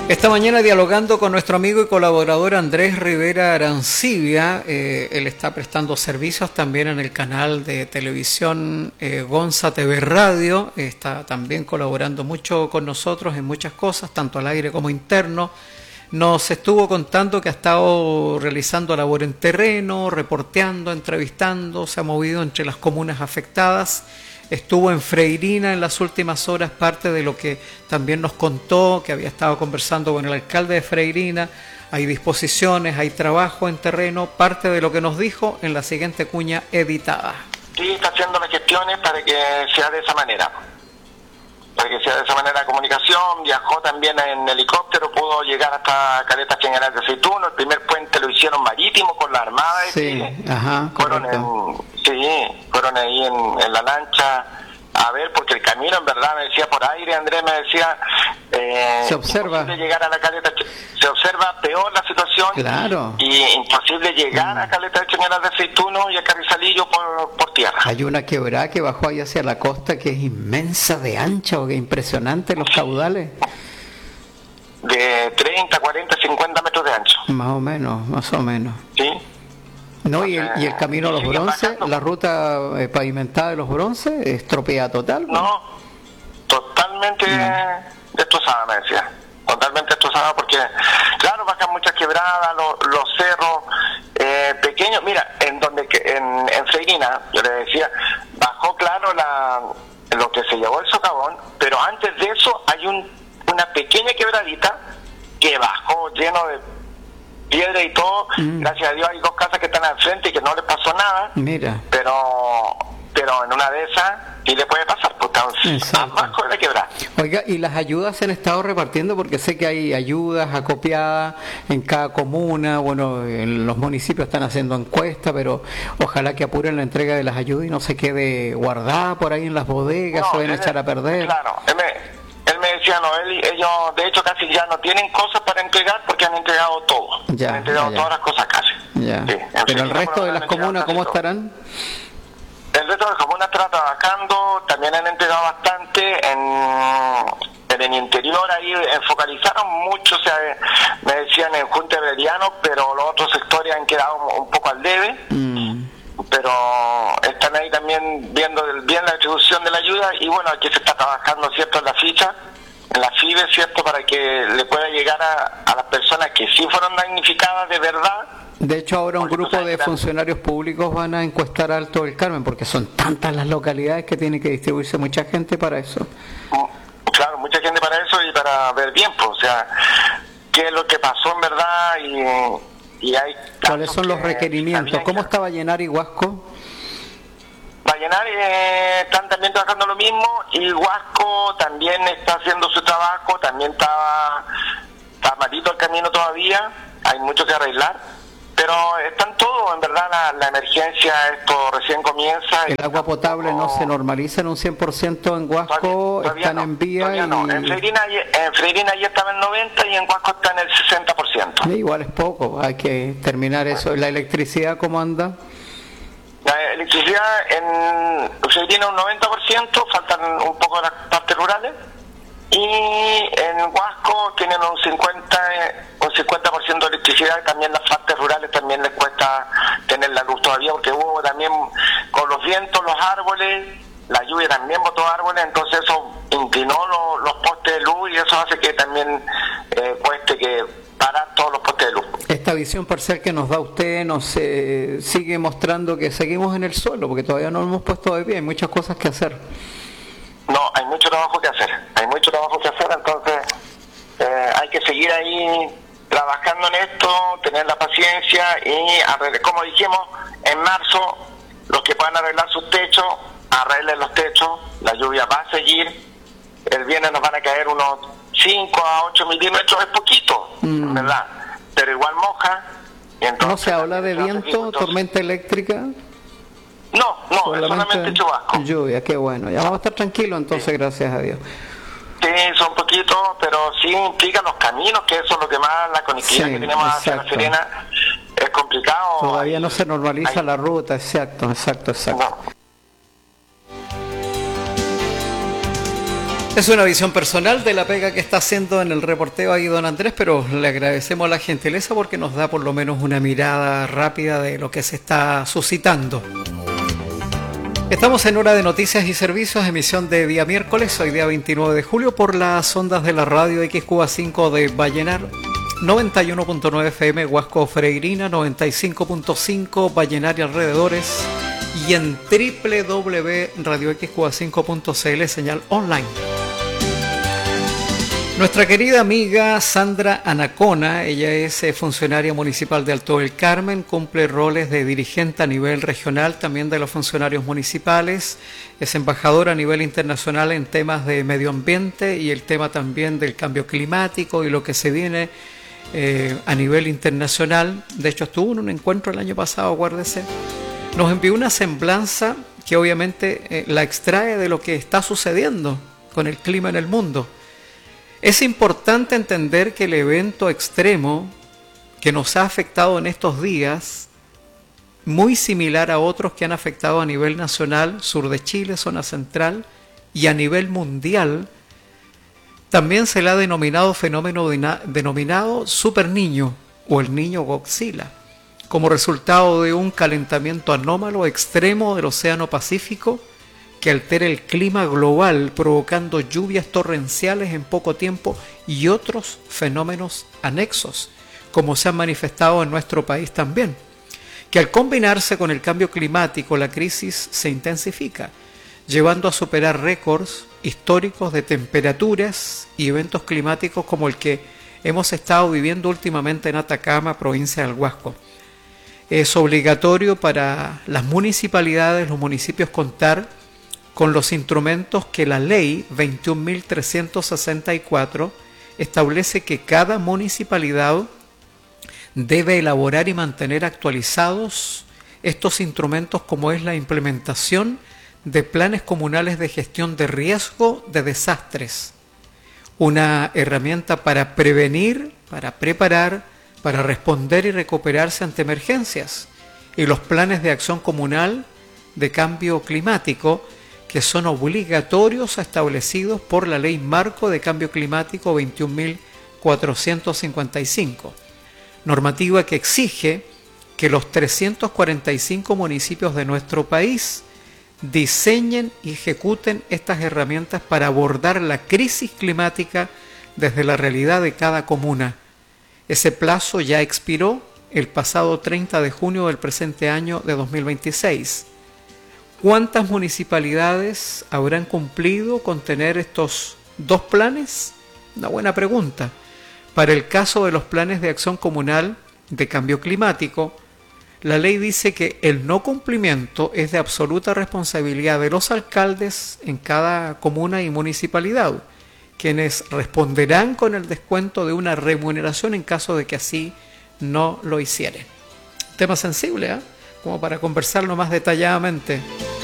Esta mañana dialogando con nuestro amigo y colaborador Andrés Rivera Arancibia. Él está prestando servicios también en el canal de televisión Gonza TV Radio. Está también colaborando mucho con nosotros en muchas cosas, tanto al aire como interno. Nos estuvo contando que ha estado realizando labor en terreno, reporteando, entrevistando, se ha movido entre las comunas afectadas. Estuvo en Freirina en las últimas horas, parte de lo que también nos contó, que había estado conversando con el alcalde de Freirina. Hay disposiciones, hay trabajo en terreno, parte de lo que nos dijo en la siguiente cuña editada. Sí, está haciendo las gestiones para que sea de esa manera. Para que sea de esa manera la comunicación. Viajó también en helicóptero, pudo llegar hasta Caleta General de Aceituno. El primer puente lo hicieron marítimo con la Armada de Chile. Ajá, fueron ahí en la lancha a ver, porque el camino en verdad me decía por aire, Andrés me decía, se observa llegar a la Caleta, se observa peor la situación, claro, y imposible llegar a Caleta General de Aceituno y a Carrizalillo por tierra. Hay una quebrada que bajó ahí hacia la costa que es inmensa de ancha, o que impresionante los caudales. De 30, 40, 50 metros de ancho. Más o menos. Sí. No, y el camino a los bronces, la ruta pavimentada de los bronces, estropea total. No, totalmente destrozada, me decía. Totalmente destrozada porque, claro, bajan muchas quebradas, los cerros pequeños. Mira, en Freirina, yo le decía, bajó, claro, lo que se llevó el socavón, pero antes de eso hay una pequeña quebradita que bajó lleno de piedra y todo. Gracias a Dios hay dos casas que están al frente y que no les pasó nada. Mira. Pero en una de esas sí le puede pasar, porque están abajo de la quebrada. Oiga, ¿y las ayudas se han estado repartiendo? Porque sé que hay ayudas acopiadas en cada comuna. Bueno, en los municipios están haciendo encuestas, pero ojalá que apuren la entrega de las ayudas y no se quede guardada por ahí en las bodegas, se vayan a echar a perder. Claro, él me decía, ellos de hecho casi ya no tienen cosas para entregar porque han entregado todo. Han entregado todas las cosas casi. Ya. Sí, pero el resto de las comunas, ¿cómo estarán? El resto de las comunas está trabajando, también han entregado bastante en el interior, ahí focalizaron mucho, o sea, me decían en Junta de Beriano, pero los otros sectores han quedado un poco al debe. Pero están ahí también viendo bien la distribución de la ayuda, y bueno, aquí se está trabajando, ¿cierto?, en la ficha, en la FIBE, ¿cierto?, para que le pueda llegar a las personas que sí fueron damnificadas de verdad. De hecho, ahora un grupo de funcionarios públicos van a encuestar a Alto del Carmen, porque son tantas las localidades que tiene que distribuirse mucha gente para eso. Claro, mucha gente para eso y para ver bien, pues, o sea, qué es lo que pasó en verdad y hay... ¿Cuáles son los requerimientos? ¿Cómo está Vallenar y Huasco? Vallenar están también trabajando lo mismo, y Huasco también está haciendo su trabajo, también está malito el camino todavía, hay mucho que arreglar, pero están todos, en verdad, la emergencia, esto recién comienza. ¿El agua potable no se normaliza en un 100% en Huasco? Todavía ¿Están no, en vía? no. En Freirina ya estaba en 90% y en Huasco está en el 60%. Igual es poco, hay que terminar eso. ¿La electricidad cómo anda? La electricidad en Freirina un 90%, faltan un poco las partes rurales, y en Huasco tienen un 50% de electricidad, y también las partes rurales también les cuesta tener la luz todavía, porque hubo también con los vientos, los árboles, la lluvia también botó árboles, entonces eso inclinó los postes de luz, y eso hace que también cueste que parar todos los postes de luz. Esta visión parcial que nos da usted nos sigue mostrando que seguimos en el suelo, porque todavía no hemos puesto de pie, hay muchas cosas que hacer. No, hay mucho trabajo que hacer, entonces hay que seguir ahí trabajando en esto, tener la paciencia y, como dijimos, en marzo, los que puedan arreglar sus techos, arreglen los techos, la lluvia va a seguir, el viernes nos van a caer unos 5 a 8 milímetros, es poquito, ¿verdad? Pero igual moja. Entonces, ¿no se habla de viento, tormenta eléctrica? No, solamente chubasco. Lluvia, qué bueno. Ya vamos a estar tranquilos entonces, gracias a Dios. Sí, son poquitos, pero sí implica los caminos, que eso es lo que más, la conectividad que tenemos hacia La Serena es complicado. Todavía no se normaliza la ruta, exacto. No. Es una visión personal de la pega que está haciendo en el reporteo ahí don Andrés, pero le agradecemos la gentileza porque nos da por lo menos una mirada rápida de lo que se está suscitando. Estamos en hora de noticias y servicios, emisión de día miércoles, hoy día 29 de julio, por las ondas de la radio XQA5 de Vallenar, 91.9 FM, Huasco Freirina, 95.5 Vallenar y alrededores, y en www.radioxqa5.cl, señal online. Nuestra querida amiga Sandra Anacona, ella es funcionaria municipal de Alto del Carmen, cumple roles de dirigente a nivel regional, también de los funcionarios municipales, es embajadora a nivel internacional en temas de medio ambiente y el tema también del cambio climático y lo que se viene a nivel internacional. De hecho, estuvo en un encuentro el año pasado, acuérdese. Nos envió una semblanza que obviamente la extrae de lo que está sucediendo con el clima en el mundo. Es importante entender que el evento extremo que nos ha afectado en estos días, muy similar a otros que han afectado a nivel nacional, sur de Chile, zona central, y a nivel mundial, también se le ha denominado fenómeno denominado superniño o el niño Godzilla, como resultado de un calentamiento anómalo extremo del Océano Pacífico que altera el clima global, provocando lluvias torrenciales en poco tiempo y otros fenómenos anexos, como se han manifestado en nuestro país también, que al combinarse con el cambio climático, la crisis se intensifica, llevando a superar récords históricos de temperaturas y eventos climáticos como el que hemos estado viviendo últimamente en Atacama, provincia del Huasco. Es obligatorio para las municipalidades, los municipios, contar con los instrumentos que la ley 21.364 establece que cada municipalidad debe elaborar y mantener actualizados estos instrumentos, como es la implementación de planes comunales de gestión de riesgo de desastres, una herramienta para prevenir, para preparar, para responder y recuperarse ante emergencias, y los planes de acción comunal de cambio climático, que son obligatorios establecidos por la Ley Marco de Cambio Climático 21.455, normativa que exige que los 345 municipios de nuestro país diseñen y ejecuten estas herramientas para abordar la crisis climática desde la realidad de cada comuna. Ese plazo ya expiró el pasado 30 de junio del presente año de 2026. ¿Cuántas municipalidades habrán cumplido con tener estos dos planes? Una buena pregunta. Para el caso de los planes de acción comunal de cambio climático, la ley dice que el no cumplimiento es de absoluta responsabilidad de los alcaldes en cada comuna y municipalidad, quienes responderán con el descuento de una remuneración en caso de que así no lo hicieren. Tema sensible, como para conversarlo más detalladamente.